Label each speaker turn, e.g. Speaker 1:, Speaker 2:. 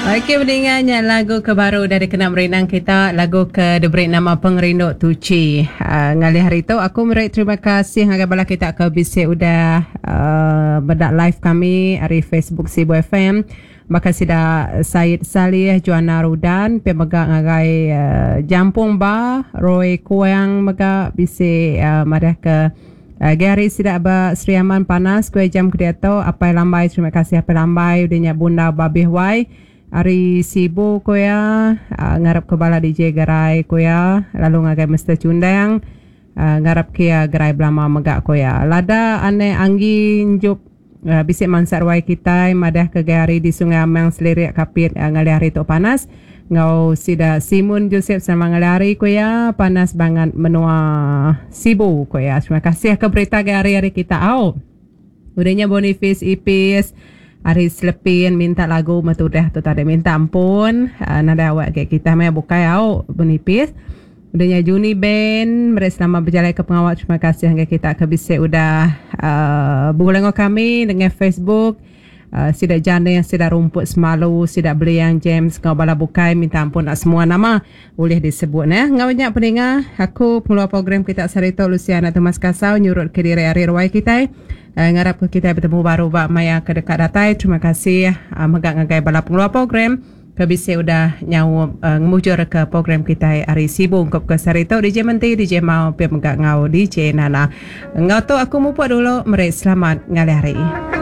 Speaker 1: Okey, mendengarnya lagu kebaru dari Kena Merenang kita, lagu ke diberi nama Pengerinduk Tuci. Ngali hari tu aku merik terima kasih ngagai bala kita ke bisik udah bedak live kami dari Facebook Sibu FM. Maka sida Syed Salih Joanna Rudan pemegak ngagai Jampung Ba Roy Kuang mega bisik madah ke Gary sida ba Sri Aman panas kue jam kedato apai lambai terima kasih apai lambai udahnya bunda babih wai. Ari Sibu koya ngarap ke bala DJ Gerai koya lalu ngagai Mr. Cundang ngarap kia Gerai Blama megak koya lada ane anggi njup bisik mansar wai kita madah ke Gari di Sungai Amang selirik kapit ngali hari tu panas ngau sida Simun Joseph sama ngali hari koya panas banget menua Sibu koya. Terima kasih ke berita hari kita udahnya Boniface Ipis hari selepin minta lagu metudah tu tadi minta ampun nada awak kayak kita meh bukai Bonipis udahnya Juni Ben mereka selama berjalan ke pengawal. Terima kasih hingga kita ke bisik udah bulengo kami dengan Facebook sida jana yang sida rumput semalu sida beli yang James ngau bala bukai minta ampun semua nama boleh disebut ngau banyak pendengar aku pengeluar program kita Sarito Luciana Thomas Kasau nyurut ke diri hari ruai kita ngarap ke kita bertemu baru bak maya ke dekat datai. Terima kasih megak ngagai bala pengeluar program ke bisik udah nyawa ngemujur ke program kita hari Sibu ungkap ke Sarito DJ Menti DJ Mau pe megak ngau DJ Nana ngau tu aku mumpuk dulu mereka selamat ngali hari.